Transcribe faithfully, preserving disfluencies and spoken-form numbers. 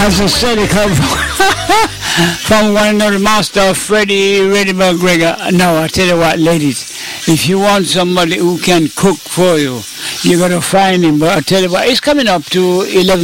As I said, it come from, from one of the master, Freddie Reddy McGregor. No, I tell you what, ladies, if you want somebody who can cook for you, you got to find him. But I tell you what, it's coming up to eleven.